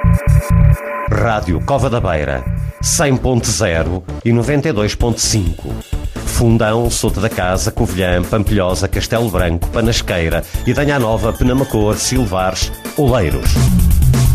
Rádio Cova da Beira, 100.0 e 92.5. Fundão, Souto da Casa, Covilhã, Pampilhosa, Castelo Branco, Panasqueira, Idanha Nova, Penamacor, Silvares, Oleiros.